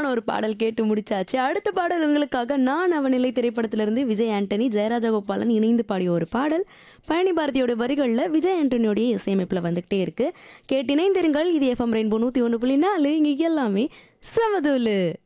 சூப்பரான ஒரு பாடல் கேட்டு முடிச்சாச்சு. அடுத்த பாடல் உங்களுக்காக நான் அவனில்லை திரைப்படத்திலிருந்து விஜய் ஆண்டனி, ஜெயராஜகோபாலன் இணைந்து பாடிய ஒரு பாடல். பழனி பாரதியோட வரிகள்ல விஜய் ஆண்டனியோடைய இசையமைப்புல வந்துகிட்டே இருக்கு. கேட்டு இணைந்திருங்கள். இது எஃப்எம் ரெயின்போ 101.4. இங்க எல்லாமே சமதூளு.